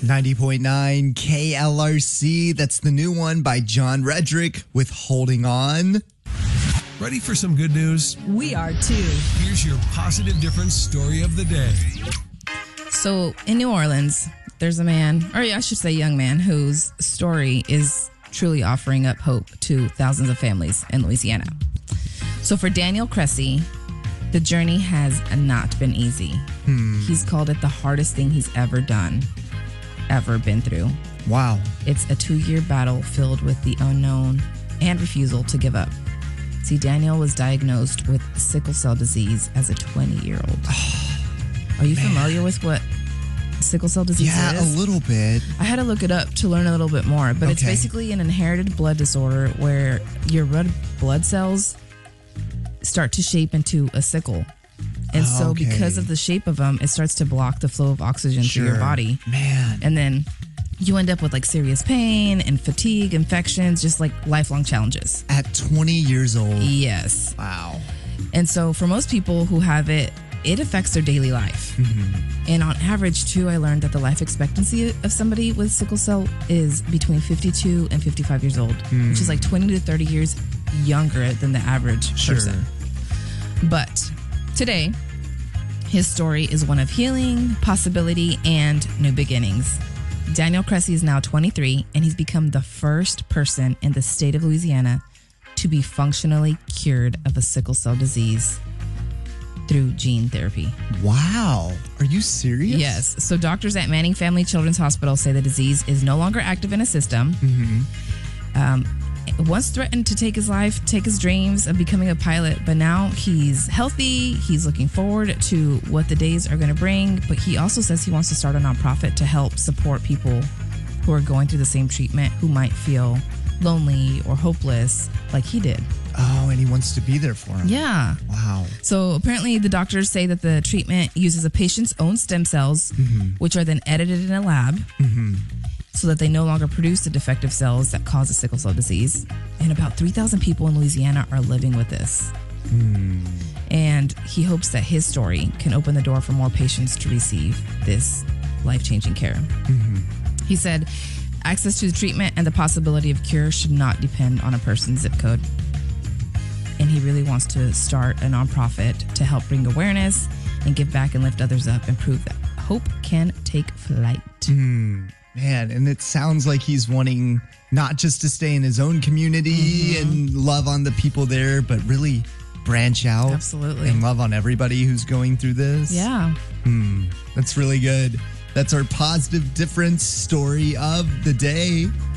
90.9 KLRC. That's the new one by John Redrick with Holding On. Ready for some good news? We are too. Here's your positive difference story of the day. So in New Orleans, there's a man, or I should say young man, whose story is truly offering up hope to thousands of families in Louisiana. So for Daniel Cressy, the journey has not been easy. He's called it the hardest thing he's ever been through. Wow. It's a 2-year battle filled with the unknown and refusal to give up. See, Daniel was diagnosed with sickle cell disease as a 20-year-old. Are you familiar with what sickle cell disease is? Yeah, a little bit. I had to look it up to learn a little bit more, but it's basically an inherited blood disorder where your red blood cells start to shape into a sickle. And so because of the shape of them, it starts to block the flow of oxygen through your body. Man. And then you end up with like serious pain and fatigue, infections, just like lifelong challenges. At 20 years old. Yes. Wow. And so for most people who have it, it affects their daily life. And on average, too, I learned that the life expectancy of somebody with sickle cell is between 52 and 55 years old, which is like 20 to 30 years younger than the average person. But today, his story is one of healing, possibility, and new beginnings. Daniel Cressy is now 23, and he's become the first person in the state of Louisiana to be functionally cured of a sickle cell disease through gene therapy. Wow. Are you serious? Yes. So doctors at Manning Family Children's Hospital say the disease is no longer active in his system. Once threatened to take his life, take his dreams of becoming a pilot, but now he's healthy. He's looking forward to what the days are going to bring. But he also says he wants to start a nonprofit to help support people who are going through the same treatment, who might feel lonely or hopeless like he did. Oh, and he wants to be there for him. Yeah. Wow. So apparently the doctors say that the treatment uses a patient's own stem cells, which are then edited in a lab so that they no longer produce the defective cells that cause a sickle cell disease. And about 3,000 people in Louisiana are living with this. And he hopes that his story can open the door for more patients to receive this life-changing care. He said, access to the treatment and the possibility of cure should not depend on a person's zip code. And he really wants to start a nonprofit to help bring awareness and give back and lift others up and prove that hope can take flight. Man, and it sounds like he's wanting not just to stay in his own community and love on the people there, but really branch out. Absolutely. And love on everybody who's going through this. Yeah. That's really good. That's our positive difference story of the day.